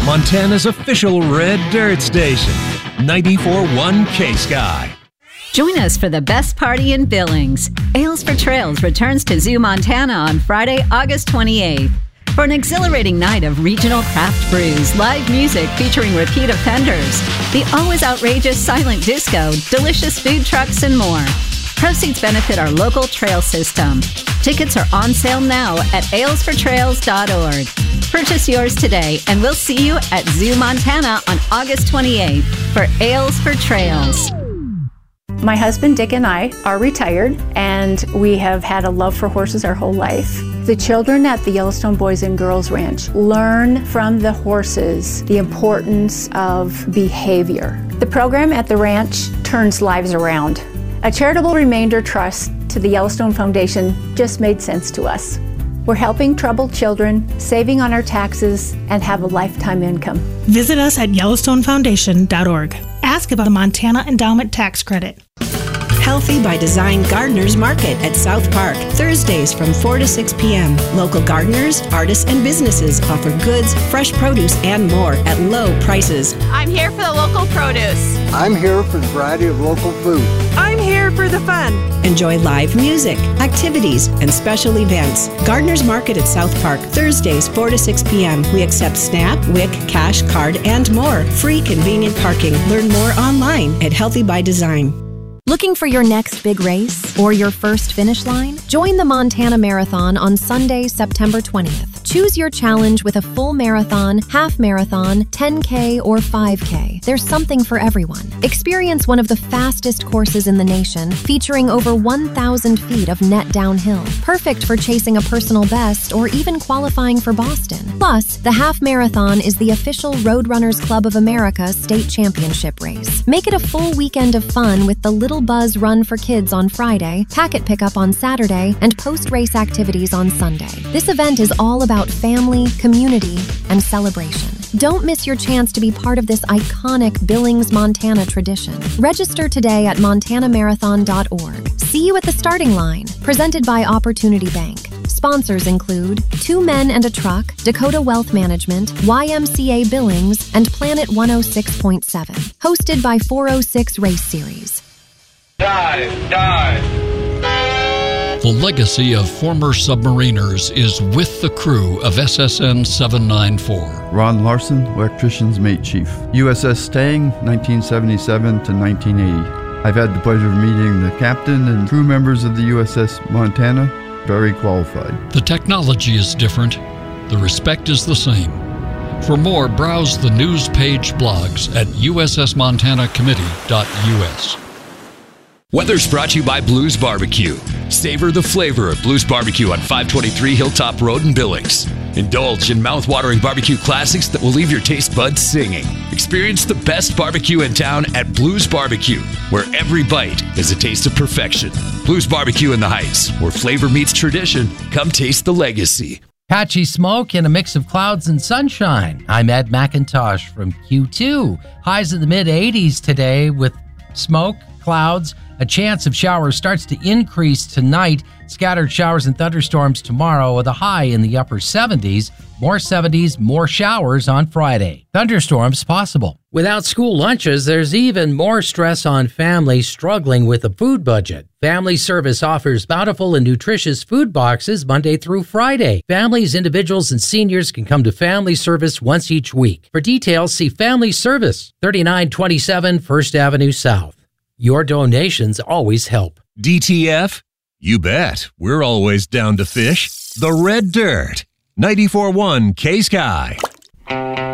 Montana's official red dirt station, 94.1 K-Sky. Join us for the best party in Billings. Ales for Trails returns to Zoo Montana on Friday, August 28th. For an exhilarating night of regional craft brews, live music featuring repeat offenders, the always outrageous silent disco, delicious food trucks, and more. Proceeds benefit our local trail system. Tickets are on sale now at alesfortrails.org. Purchase yours today, and we'll see you at Zoo Montana on August 28th for Ales for Trails. My husband Dick and I are retired, and we have had a love for horses our whole life. The children at the Yellowstone Boys and Girls Ranch learn from the horses the importance of behavior. The program at the ranch turns lives around. A charitable remainder trust to the Yellowstone Foundation just made sense to us. We're helping troubled children, saving on our taxes, and have a lifetime income. Visit us at YellowstoneFoundation.org. Ask about the Montana Endowment Tax Credit. Healthy by Design Gardeners Market at South Park, Thursdays from 4 to 6 p.m. Local gardeners, artists, and businesses offer goods, fresh produce, and more at low prices. I'm here for the local produce. I'm here for the variety of local food. I'm here for the fun. Enjoy live music, activities, and special events. Gardeners Market at South Park, Thursdays 4 to 6 p.m. We accept SNAP, WIC, cash, card, and more. Free convenient parking. Learn more online at Healthy by Design. Looking for your next big race or your first finish line? Join the Montana Marathon on Sunday, September 20th. Choose your challenge with a full marathon, half marathon, 10K, or 5K. There's something for everyone. Experience one of the fastest courses in the nation, featuring over 1,000 feet of net downhill. Perfect for chasing a personal best or even qualifying for Boston. Plus, the half marathon is the official Roadrunners Club of America state championship race. Make it a full weekend of fun with the Little Buzz Run for Kids on Friday, packet pickup on Saturday, and post-race activities on Sunday. This event is all about family, community, and celebration. Don't miss your chance to be part of this iconic Billings, Montana tradition. Register today at montanamarathon.org. See you at the starting line. Presented by Opportunity Bank. Sponsors include 2 Men and a Truck, Dakota Wealth Management, YMCA Billings, and Planet 106.7. Hosted by 406 Race Series. Dive! The legacy of former submariners is with the crew of SSN 794. Ron Larson, Electrician's Mate Chief. USS Stang, 1977 to 1980. I've had the pleasure of meeting the captain and crew members of the USS Montana. Very qualified. The technology is different. The respect is the same. For more, browse the news page blogs at ussmontanacommittee.us. Weather's brought to you by Blues Barbecue. Savor the flavor of Blues Barbecue on 523 Hilltop Road in Billings. Indulge in mouth-watering barbecue classics that will leave your taste buds singing. Experience the best barbecue in town at Blues Barbecue, where every bite is a taste of perfection. Blues Barbecue in the Heights, where flavor meets tradition. Come taste the legacy. Patchy smoke and a mix of clouds and sunshine. I'm Ed McIntosh from Q2. Highs in the mid-80s today with smoke, clouds. A chance of showers starts to increase tonight. Scattered showers and thunderstorms tomorrow with a high in the upper 70s. More 70s, more showers on Friday. Thunderstorms possible. Without school lunches, there's even more stress on families struggling with a food budget. Family Service offers bountiful and nutritious food boxes Monday through Friday. Families, individuals, and seniors can come to Family Service once each week. For details, see Family Service, 3927 First Avenue South. Your donations always help. DTF? You bet. We're always down to fish. The Red Dirt. 94.1 K-Sky.